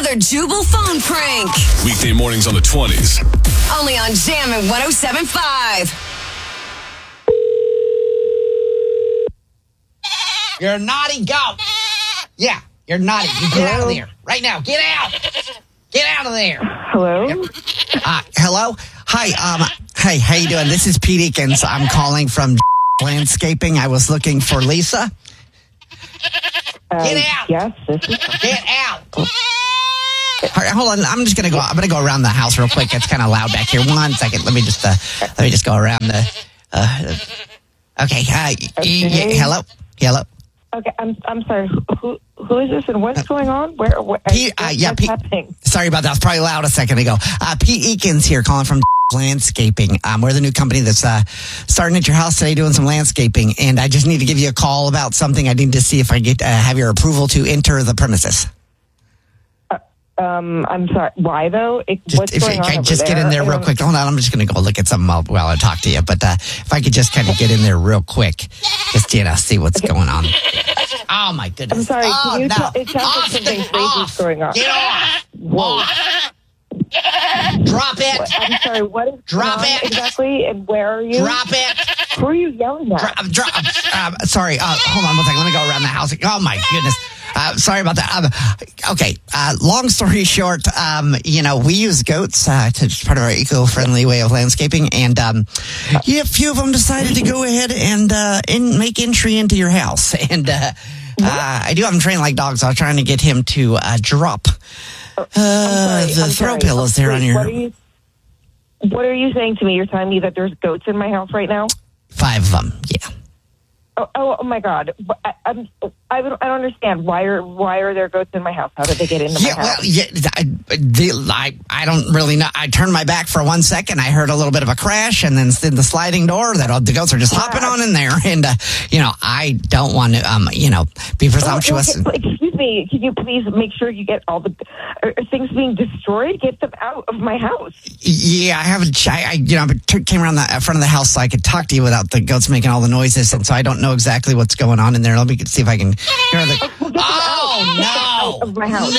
another Jubal phone prank. Weekday mornings on the 20s. Only on Jammin' 107.5. You're a naughty goat. Yeah, you're naughty. You get out of there. Right now. Get out. Get out of there. Hello? Hello? Hi, hey, how you doing? This is Pete Eakins. I'm calling from landscaping. I was looking for Lisa. Get out. Yes, this is... Get out. All right, hold on. I'm going to go around the house real quick. It's kind of loud back here. 1 second. Let me just go around the okay. Hello. Okay, I'm sorry. Who is this and what's going on? What's Pete. happening? Sorry about that. I was probably loud a second ago. Pete Eakins here, calling from landscaping. We're the new company that's starting at your house today, doing some landscaping, and I just need to give you a call about something. I need to see if I get have your approval to enter the premises. I'm sorry. Why though? What's going on over just there? Get in there real quick. Hold on. I'm just going to go look at something while I talk to you. But if I could just kind of get in there real quick, just see what's going on. Oh my goodness! I'm sorry. Can you tell? It sounds like something crazy is going on. Get off! Whoa! Drop it! I'm sorry. What is Drop going on it exactly? And where are you? Drop it! Who are you yelling at? Sorry. Hold on 1 second. Let me go around the house. Oh my goodness. Sorry about that. Okay. Long story short, we use goats to part of our eco-friendly way of landscaping, and a few of them decided to go ahead and make entry into your house. And I do have them trained like dogs. I was trying to get him to drop the throw pillows there on your. What are you saying to me? You're telling me that there's goats in my house right now? 5 of them. Yeah. Oh my God! I don't understand. Why are there goats in my house? How did they get into my house? I don't really know. I turned my back for 1 second. I heard a little bit of a crash, and then the sliding door that the goats are just hopping on in there. And I don't want to be presumptuous. Excuse me. Can you please make sure you get all the things being destroyed? Get them out of my house. Yeah, I haven't. Came around the front of the house so I could talk to you without the goats making all the noises, and so I don't know exactly what's going on in there. Let me see if I can hear the. Oh no! Of my house.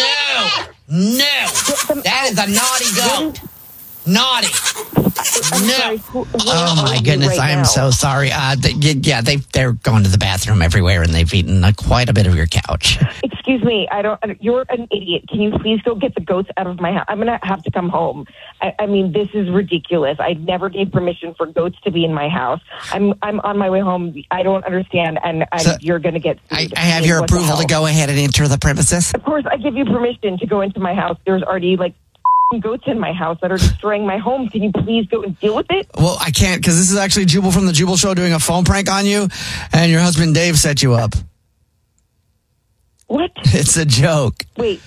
No! That is a naughty goat. Naughty. No. Oh my goodness! I am so sorry. They're going to the bathroom everywhere, and they've eaten quite a bit of your couch. Excuse me. You're an idiot. Can you please go get the goats out of my house? I'm gonna have to come home. I mean, this is ridiculous. I never gave permission for goats to be in my house. I'm on my way home. I don't understand, and so you're gonna get. I have your approval to go ahead and enter the premises. Of course, I give you permission to go into my house. There's already goats in my house that are destroying my home. Can you please go and deal with it? Well, I can't, because this is actually Jubal from the Jubal Show doing a phone prank on you, and your husband Dave set you up. What? It's a joke. Wait,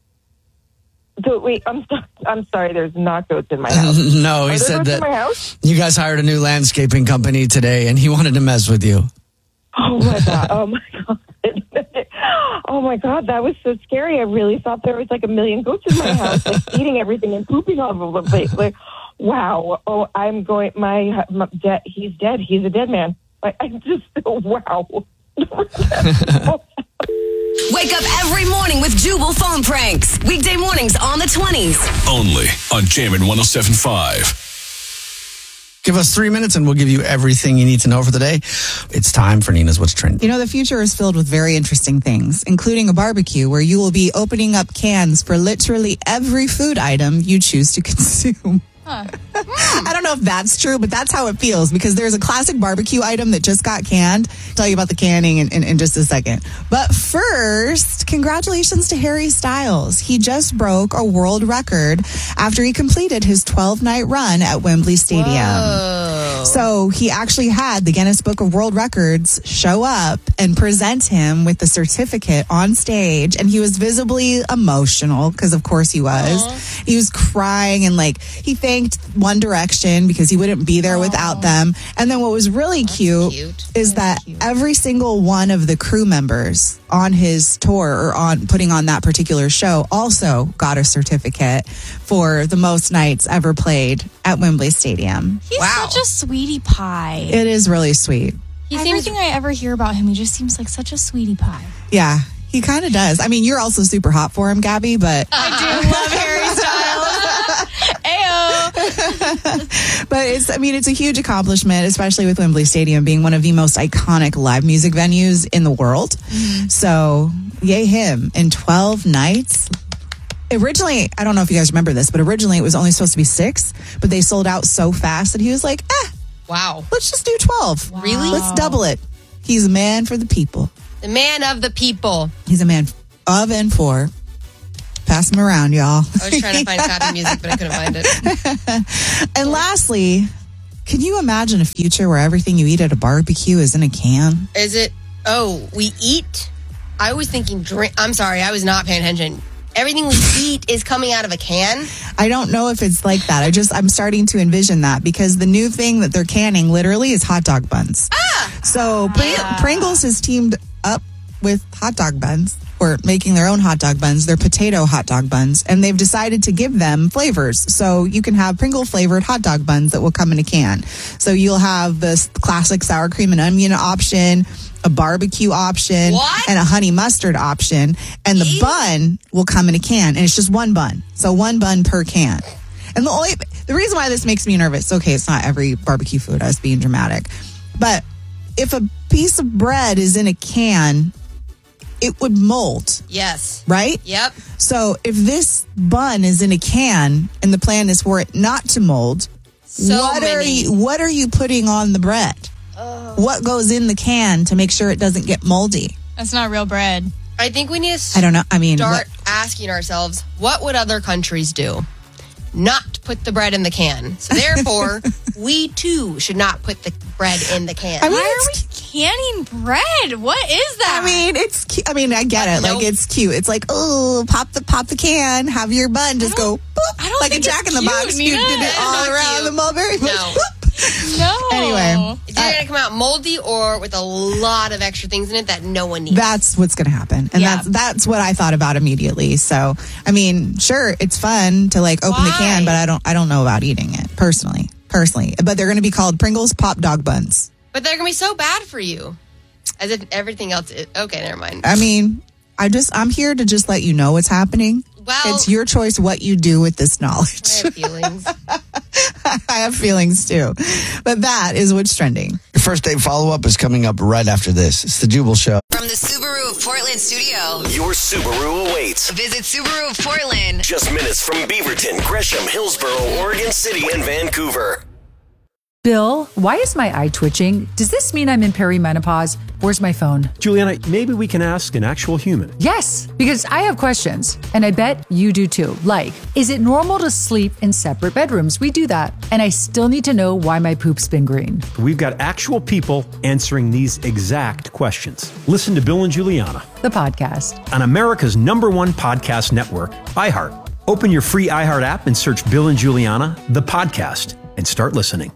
I'm sorry. There's not goats in my house. No, he said that in my house? You guys hired a new landscaping company today, and he wanted to mess with you. Oh my God! Oh my God! Oh my God, that was so scary. I really thought there was 1 million goats in my house, eating everything and pooping all over the place. Wow. Oh, I'm going, he's dead. He's a dead man. I just, wow. Wake up every morning with Jubal phone pranks. Weekday mornings on the 20s. Only on Jammin' 107.5. Give us 3 minutes and we'll give you everything you need to know for the day. It's time for Nina's What's Trending. The future is filled with very interesting things, including a barbecue where you will be opening up cans for literally every food item you choose to consume. I don't know if that's true, but that's how it feels, because there's a classic barbecue item that just got canned. I'll tell you about the canning in just a second. But first, congratulations to Harry Styles. He just broke a world record after he completed his 12-night run at Wembley Stadium. Whoa. So he actually had the Guinness Book of World Records show up and present him with the certificate on stage, and he was visibly emotional, because of course he was. Aww. He was crying, and he thanked One Direction because he wouldn't be there without them. And then what was really cute is that every single one of the crew members on his tour or on putting on that particular show also got a certificate for the most nights ever played at Wembley Stadium. He's such a sweetie pie. It is really sweet. Everything I ever hear about him, he just seems like such a sweetie pie. Yeah. He kind of does. I mean, you're also super hot for him, Gabby, but I do love Harry Styles. Ayo. but it's a huge accomplishment, especially with Wembley Stadium being one of the most iconic live music venues in the world. Mm-hmm. So, yay him. In 12 nights. Originally, I don't know if you guys remember this, but originally it was only supposed to be 6, but they sold out so fast that he was like, wow, let's just do 12. Wow. Really? Let's double it. He's a man for the people. The man of the people. He's a man of and for. Pass him around, y'all. I was trying to find copy music, but I couldn't find it. And lastly, can you imagine a future where everything you eat at a barbecue is in a can? Is it, we eat? I was thinking drink. I'm sorry, I was not paying attention. Everything we eat is coming out of a can? I don't know if it's like that. I'm starting to envision that because the new thing that they're canning literally is hot dog buns. So Pringles has teamed up with hot dog buns, or making their own hot dog buns. They're potato hot dog buns, and they've decided to give them flavors. So you can have Pringle flavored hot dog buns that will come in a can. So you'll have this classic sour cream and onion option, a barbecue option, and a honey mustard option. And the bun will come in a can, and it's just one bun. So one bun per can. And the reason why this makes me nervous, okay, it's not every barbecue food, I was being dramatic, but if a piece of bread is in a can, it would mold. Yes. Right? Yep. So if this bun is in a can and the plan is for it not to mold, what are you putting on the bread? What goes in the can to make sure it doesn't get moldy? That's not real bread. I think we need to I don't know. I mean, start asking ourselves, what would other countries do? Not put the bread in the can. So therefore, we too should not put the bread in the can. I mean, why are we canning bread? What is that? I mean, it's cute. I mean, I get it. Nope. Like, it's cute. It's like, pop the can, have your bun, just go boop, I don't like a think Jack in the it's Box. cute, You did it Nina. all Not around cute. the mulberry bush. No. Boop. No. Anyway, It's either going to come out moldy or with a lot of extra things in it that no one needs. that's what's going to happen, and Yeah. that's what I thought about immediately. So, I mean, sure, it's fun to like open the can, but I don't know about eating it personally. But they're going to be called Pringles Pop Dog Buns. But they're going to be so bad for you. As if everything else is. Okay, never mind. I mean, I'm here to just let you know what's happening. Well, It's your choice what you do with this knowledge. I have feelings. I have feelings too. But that is what's trending. Your first date follow-up is coming up right after this. It's the Jubal Show. From the Subaru of Portland studio, Your Subaru awaits. visit Subaru of Portland. Just minutes from Beaverton, Gresham, Hillsborough, Oregon City, and Vancouver. Bill, why is my eye twitching? Does this mean I'm in perimenopause? Where's my phone? Juliana, maybe we can ask an actual human. Yes, because I have questions, and I bet you do too. Like, is it normal to sleep in separate bedrooms? We do that. And I still need to know why my poop's been green. We've got actual people answering these exact questions. Listen to Bill and Juliana The podcast. on America's #1 podcast network, iHeart. Open your free iHeart app and search Bill and Juliana, the podcast, and start listening.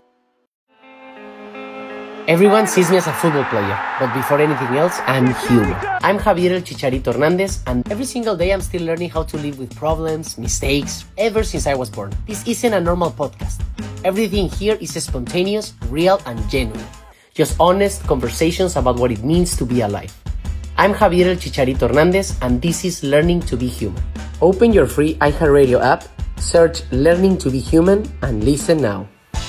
Everyone sees me as a football player, but before anything else, I'm human. I'm Javier El Chicharito Hernandez, and every single day I'm still learning how to live with problems, mistakes, ever since I was born. This isn't a normal podcast. Everything here is spontaneous, real, and genuine. Just honest conversations about what it means to be alive. I'm Javier El Chicharito Hernandez, and this is Learning to Be Human. Open your free iHeartRadio app, search Learning to Be Human, and listen now.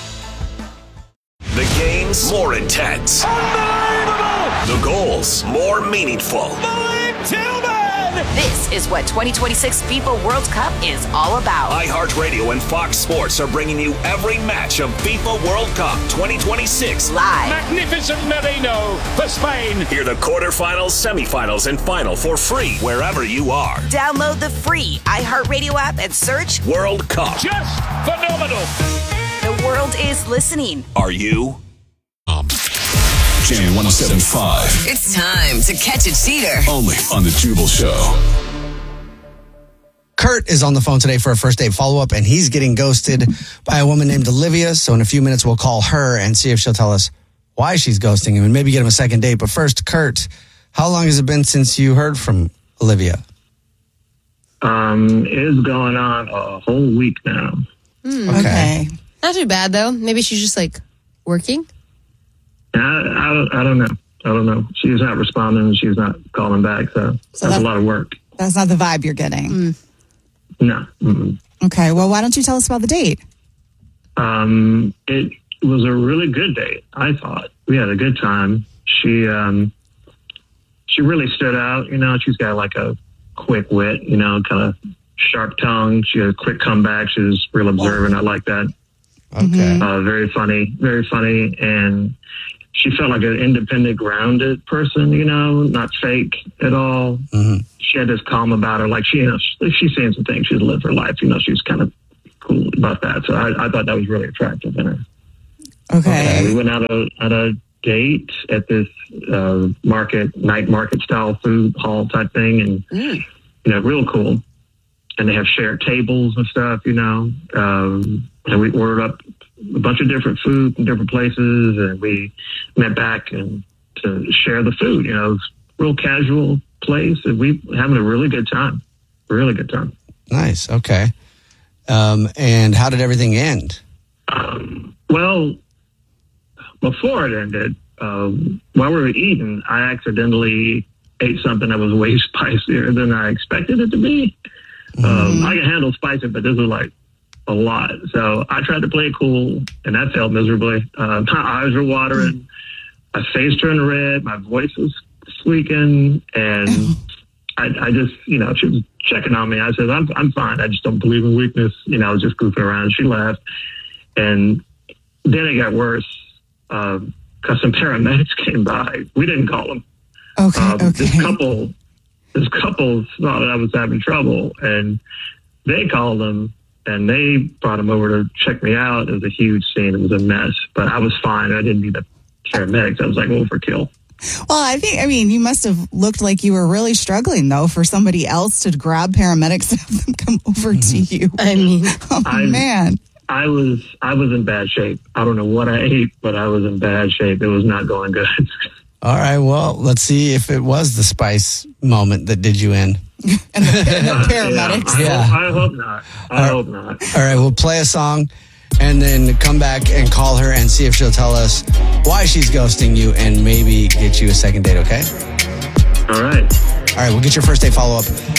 The games, more intense. Unbelievable! The goals, more meaningful. Malik Tillman! This is what 2026 FIFA World Cup is all about. iHeartRadio and Fox Sports are bringing you every match of FIFA World Cup 2026 Live. Magnificent Merino for Spain. Hear the quarterfinals, semifinals, and final for free wherever you are. Download the free iHeartRadio app and search World Cup. Just phenomenal. The world is listening. Are you? Jam 107.5. It's time to catch a cheater. Only on the Jubal Show. Kurt is on the phone today for a first date follow-up, and he's getting ghosted by a woman named Olivia. So in a few minutes, we'll call her and see if she'll tell us why she's ghosting him and maybe get him a second date. But first, Kurt, how long has it been since you heard from Olivia? It's going on a whole week now. Okay. Not too bad, though. Maybe she's just, like, working? I don't know. I don't know. She's not responding. She's not calling back. So that's a lot of work. That's not the vibe you're getting. No. Mm-mm. Okay. Well, why don't you tell us about the date? It was a really good date, I thought. We had a good time. She really stood out. You know, she's got like a quick wit, you know, kind of sharp tongue. She had a quick comeback. She was real observant. I like that. Okay. Very funny. And she felt like an independent, grounded person, you know, not fake at all. Mm-hmm. She had this calm about her. Like she's saying some things. She's lived her life. You know, she's kind of cool about that. So I thought that was really attractive in her. Okay. We went out on a date at this night market style food hall type thing. And, you know, real cool. And they have shared tables and stuff, you know. And we ordered up a bunch of different food from different places, and we met back and to share the food. You know, it was a real casual place, and we having a really good time. Really good time. Nice. Okay. And how did everything end? Well, before it ended, while we were eating, I accidentally ate something that was way spicier than I expected it to be. I can handle spicy, but this was like a lot. So I tried to play it cool, and that failed miserably. My eyes were watering. My face turned red. My voice was squeaking. And I just, you know, she was checking on me. I said, I'm fine. I just don't believe in weakness. You know, I was just goofing around. She laughed. And then it got worse because some paramedics came by. We didn't call them. Okay. This couple thought that I was having trouble, and they called them, and they brought them over to check me out. It was a huge scene. It was a mess, but I was fine. I didn't need the paramedics. I was like overkill. Well, you must have looked like you were really struggling, though, for somebody else to grab paramedics and have them come over to you. I mean, man. I was in bad shape. I don't know what I ate, but I was in bad shape. It was not going good. All right, well, let's see if it was the spice moment that did you in. And the paramedics. I hope not. I hope not. All right, we'll play a song and then come back and call her and see if she'll tell us why she's ghosting you and maybe get you a second date, okay? All right. All right, we'll get your first date follow-up